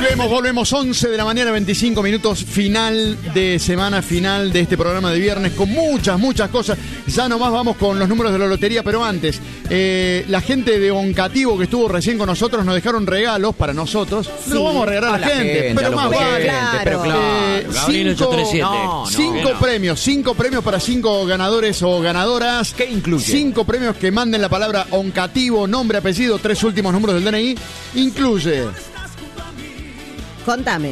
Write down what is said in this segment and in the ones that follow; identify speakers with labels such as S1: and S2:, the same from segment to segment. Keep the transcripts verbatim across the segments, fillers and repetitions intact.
S1: Volvemos, volvemos, once de la mañana, veinticinco minutos, final de semana, final de este programa de viernes, con muchas, muchas cosas. Ya nomás vamos con los números de la lotería, pero antes, eh, la gente de Oncativo que estuvo recién con nosotros nos dejaron regalos para nosotros.
S2: Sí.
S1: Lo vamos a regalar a la,
S2: a la
S1: gente,
S2: gente,
S1: pero
S2: a
S1: más
S2: los
S1: vale.
S2: clientes, pero claro.
S1: Eh,
S3: Gabriel
S1: cinco,
S3: ocho tres siete.
S2: No, no,
S1: cinco
S2: no.
S1: premios, cinco premios para cinco ganadores o ganadoras.
S2: ¿Qué incluye?
S1: Cinco premios que manden la palabra Oncativo, nombre, apellido, tres últimos números del D N I. Incluye
S4: Contame.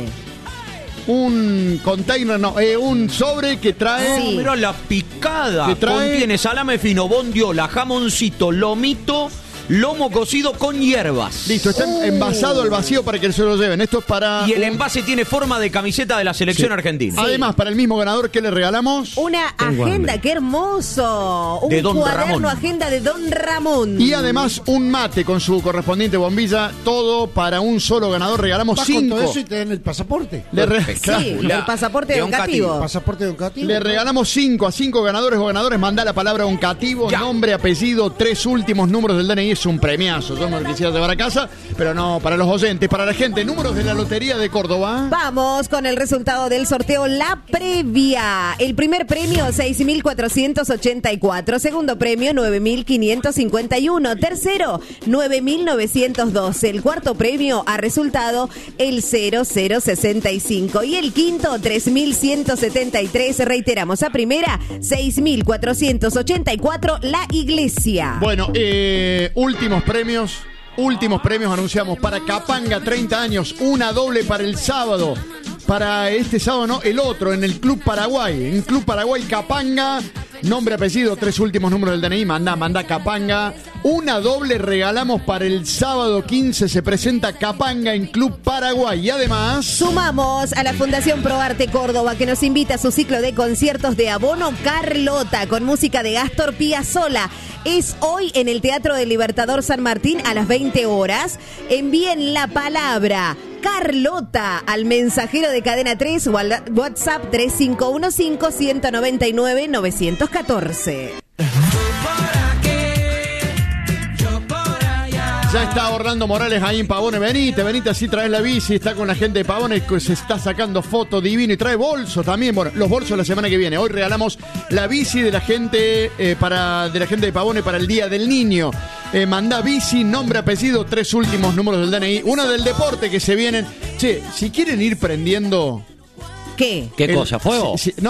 S1: un container, no, eh, un sobre que trae...
S4: Sí.
S2: Mirá la picada.
S1: Que trae-
S2: Contiene salame fino, bondiola, jamoncito, lomito, lomo cocido con hierbas.
S1: Listo, está
S4: Uh.
S1: envasado al vacío para que se lo lleven. Esto es para...
S2: Y el
S1: un-
S2: envase tiene forma de camiseta de la selección
S1: Sí.
S2: argentina.
S1: Además, para el mismo ganador, ¿qué le regalamos?
S4: Una
S3: Tengo
S4: agenda,
S3: hambre.
S4: qué hermoso. Un
S2: De Don
S4: cuaderno,
S2: Ramón.
S4: agenda de Don Ramón.
S1: Y además un mate con su correspondiente bombilla. Todo para un solo ganador. Regalamos
S5: Vas con
S1: cinco.
S5: todo eso y te dan el pasaporte.
S1: Le, re-
S4: Sí,
S2: Espectacular.
S4: el pasaporte
S2: De
S4: educativo.
S2: Oncativo.
S5: Pasaporte educativo.
S1: le regalamos cinco a cinco ganadores o ganadores. Mandá la palabra Oncativo,
S2: Ya.
S1: nombre, apellido, tres últimos números del D N I. Es un premiazo. Yo me lo quisiera llevar a casa, pero no para los oyentes, para la gente. Números de la Lotería de Córdoba.
S4: Vamos con el resultado del sorteo, la previa. El primer premio, seis mil cuatrocientos ochenta y cuatro. Segundo premio, nueve mil quinientos cincuenta y uno. Tercero, nueve mil novecientos doce. El cuarto premio ha resultado el cero cero sesenta y cinco. Y el quinto, tres mil ciento setenta y tres. Reiteramos, a primera, seis mil cuatrocientos ochenta y cuatro, la iglesia.
S1: Bueno, eh, últimos premios. Últimos premios anunciamos para Capanga, treinta años, una doble para el sábado. Para este sábado, no, el otro, en el Club Paraguay. En Club Paraguay, Capanga, nombre, apellido, tres últimos números del D N I. Mandá, mandá Capanga. Una doble regalamos para el sábado quince. Se presenta Capanga en Club Paraguay. Y además...
S4: Sumamos a la Fundación ProArte Córdoba, que nos invita a su ciclo de conciertos de abono Carlota con música de Astor Piazzolla. Es hoy en el Teatro del Libertador San Martín a las veinte horas. Envíen la palabra Carlota al mensajero de Cadena tres o al WhatsApp tres cinco uno cinco, uno nueve nueve, nueve uno cuatro.
S1: Ya está Orlando Morales ahí en Pavones. Venite, venite, así traes la bici. Está con la gente de Pavones que se está sacando foto divino y trae bolsos también. Bueno, los bolsos la semana que viene. Hoy regalamos la bici de la gente eh, para de la gente de Pavones para el Día del Niño. Eh, mandá bici, nombre, apellido, tres últimos números del D N I. Una del deporte que se vienen. Che, si quieren ir prendiendo...
S4: ¿Qué?
S3: ¿Qué
S1: el-
S3: cosa? ¿Fuego?
S1: si- si- no,